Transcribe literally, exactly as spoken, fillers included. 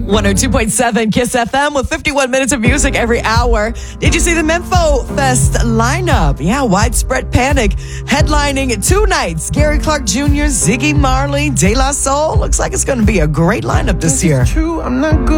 one oh two point seven Kiss F M with fifty-one minutes of music every hour. Did you see the Memphis Fest lineup? Yeah, widespread panic. Headlining two nights. Gary Clark Junior, Ziggy Marley, De La Soul. Looks like it's going to be a great lineup this year. True, I'm not good.